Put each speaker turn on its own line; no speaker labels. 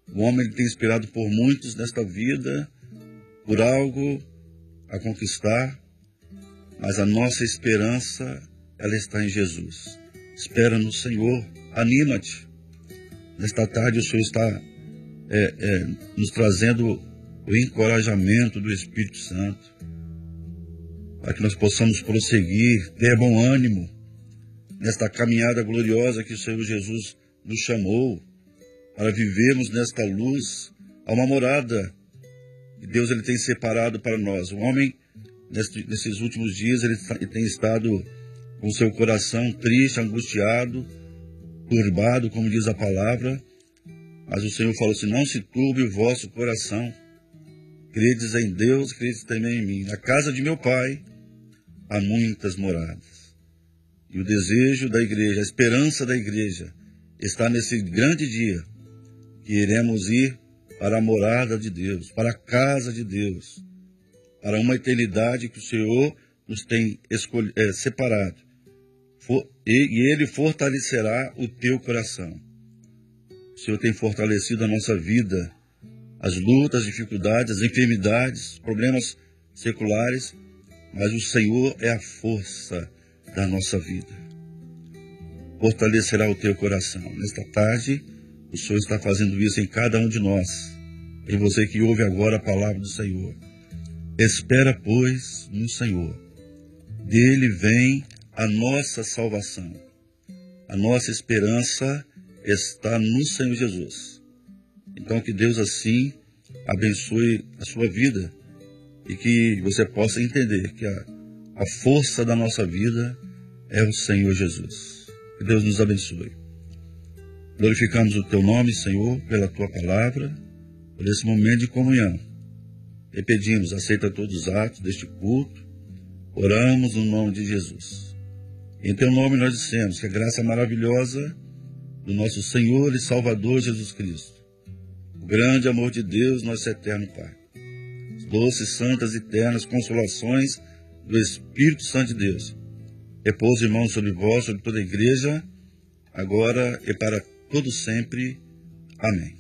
O homem ele tem esperado por muitos nesta vida, por algo a conquistar, mas a nossa esperança, ela está em Jesus. Espera no Senhor, anima-te. Nesta tarde o Senhor está nos trazendo o encorajamento do Espírito Santo, para que nós possamos prosseguir, ter bom ânimo, nesta caminhada gloriosa que o Senhor Jesus nos chamou, para vivermos nesta luz, a uma morada que Deus ele tem separado para nós. O homem, nesses últimos dias, ele tem estado com seu coração triste, angustiado, turbado, como diz a palavra, mas o Senhor falou assim: não se turbe o vosso coração, credes em Deus, credes também em mim. Na casa de meu Pai há muitas moradas. E o desejo da igreja, a esperança da igreja, está nesse grande dia, que iremos ir para a morada de Deus, para a casa de Deus, para uma eternidade que o Senhor nos tem separado. E Ele fortalecerá o teu coração. O Senhor tem fortalecido a nossa vida, as lutas, as dificuldades, as enfermidades, problemas seculares, mas o Senhor é a força da nossa vida. Fortalecerá o teu coração. Nesta tarde, o Senhor está fazendo isso em cada um de nós, em você que ouve agora a palavra do Senhor. Espera, pois, no Senhor. Dele vem a nossa salvação. A nossa esperança está no Senhor Jesus. Então que Deus assim abençoe a sua vida e que você possa entender que a força da nossa vida é o Senhor Jesus. Que Deus nos abençoe. Glorificamos o teu nome, Senhor, pela tua palavra, por esse momento de comunhão. E pedimos, aceita todos os atos deste culto. Oramos no nome de Jesus. Em teu nome nós dissemos que a graça maravilhosa do nosso Senhor e Salvador Jesus Cristo, o grande amor de Deus, nosso eterno Pai, as doces, santas e eternas consolações do Espírito Santo de Deus, repousa, irmãos, sobre vós, sobre toda a igreja, agora e para todo sempre. Amém.